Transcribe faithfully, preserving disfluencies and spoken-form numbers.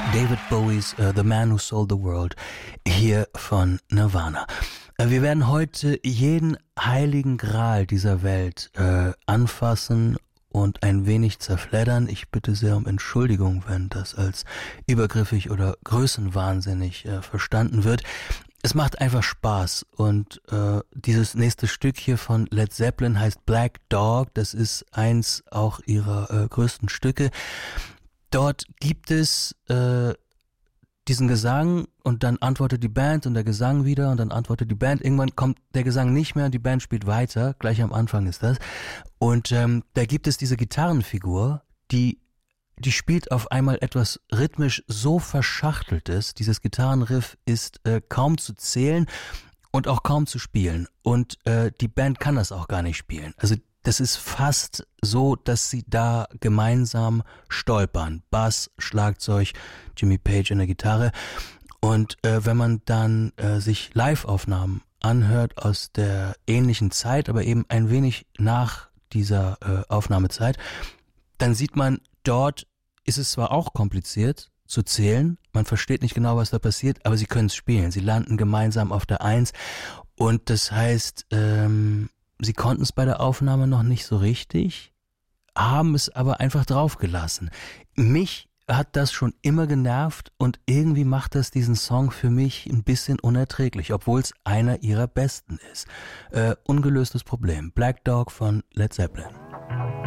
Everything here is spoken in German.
David Bowies uh, The Man Who Sold the World hier von Nirvana. Uh, wir werden heute jeden heiligen Gral dieser Welt uh, anfassen und ein wenig zerfleddern. Ich bitte sehr um Entschuldigung, wenn das als übergriffig oder größenwahnsinnig uh, verstanden wird. Es macht einfach Spaß und äh, dieses nächste Stück hier von Led Zeppelin heißt Black Dog. Das ist eins auch ihrer äh, größten Stücke. Dort gibt es äh, diesen Gesang und dann antwortet die Band und der Gesang wieder und dann antwortet die Band. Irgendwann kommt der Gesang nicht mehr und die Band spielt weiter. Gleich am Anfang ist das. Und ähm, da gibt es diese Gitarrenfigur, die Die spielt auf einmal etwas rhythmisch so Verschachteltes. Dieses Gitarrenriff ist äh, kaum zu zählen und auch kaum zu spielen. Und äh, die Band kann das auch gar nicht spielen. Also das ist fast so, dass sie da gemeinsam stolpern. Bass, Schlagzeug, Jimmy Page in der Gitarre. Und äh, wenn man dann äh, sich Live-Aufnahmen anhört aus der ähnlichen Zeit, aber eben ein wenig nach dieser äh, Aufnahmezeit, dann sieht man, dort ist es zwar auch kompliziert zu zählen, man versteht nicht genau, was da passiert, aber sie können es spielen. Sie landen gemeinsam auf der Eins und das heißt, ähm, sie konnten es bei der Aufnahme noch nicht so richtig, haben es aber einfach draufgelassen. Mich hat das schon immer genervt und irgendwie macht das diesen Song für mich ein bisschen unerträglich, obwohl es einer ihrer besten ist. Äh, ungelöstes Problem. Black Dog von Led Zeppelin.